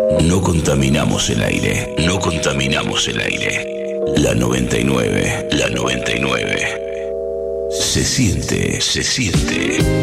No contaminamos el aire. No contaminamos el aire. La 99. La 99. Se siente, se siente.